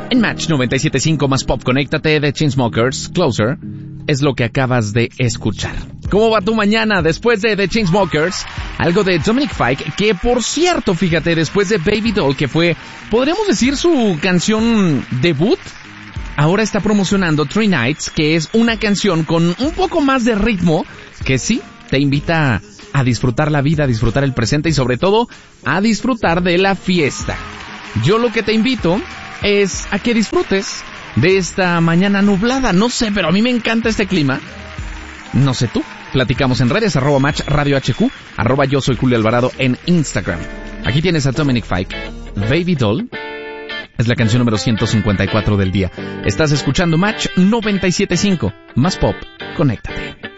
En Match 97.5 más Pop, conéctate de Chainsmokers, Closer, es lo que acabas de escuchar. ¿Cómo va tu mañana después de The Chainsmokers? Algo de Dominic Fike, que por cierto, fíjate, después de Baby Doll, que fue, podríamos decir, su canción debut, ahora está promocionando Three Nights, que es una canción con un poco más de ritmo, que sí, te invita a disfrutar la vida, a disfrutar el presente y sobre todo, a disfrutar de la fiesta. Yo lo que te invito es a que disfrutes de esta mañana nublada. No sé, pero a mí me encanta este clima. No sé tú. Platicamos en redes, @Match Radio HQ, @Yo Soy Julio Alvarado en Instagram. Aquí tienes a Dominic Fike. Baby Doll es la canción número 154 del día. Estás escuchando Match 97.5. Más Pop, conéctate.